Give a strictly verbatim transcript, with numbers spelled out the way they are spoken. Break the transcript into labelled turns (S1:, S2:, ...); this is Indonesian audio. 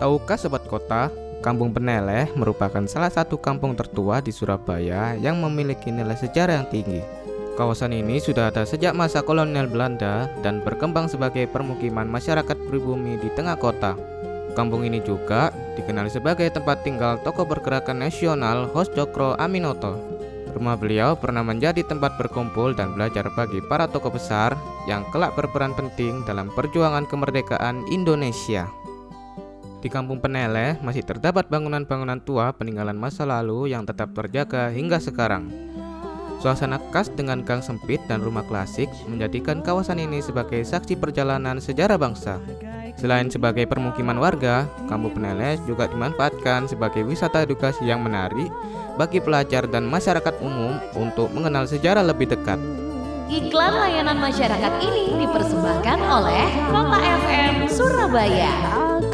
S1: Tahukah Sobat Kota, Kampung Peneleh merupakan salah satu kampung tertua di Surabaya yang memiliki nilai sejarah yang tinggi. Kawasan ini sudah ada sejak masa kolonial Belanda dan berkembang sebagai permukiman masyarakat pribumi di tengah kota. Kampung ini juga dikenal sebagai tempat tinggal tokoh pergerakan nasional Hos Cokro Aminoto. Rumah beliau pernah menjadi tempat berkumpul dan belajar bagi para tokoh besar yang kelak berperan penting dalam perjuangan kemerdekaan Indonesia. Di Kampung Peneleh masih terdapat bangunan-bangunan tua peninggalan masa lalu yang tetap terjaga hingga sekarang. Suasana khas dengan gang sempit dan rumah klasik menjadikan kawasan ini sebagai saksi perjalanan sejarah bangsa. Selain sebagai permukiman warga, Kampung Peneleh juga dimanfaatkan sebagai wisata edukasi yang menarik bagi pelajar dan masyarakat umum untuk mengenal sejarah lebih dekat.
S2: Iklan layanan masyarakat ini dipersembahkan oleh Kota F M Surabaya.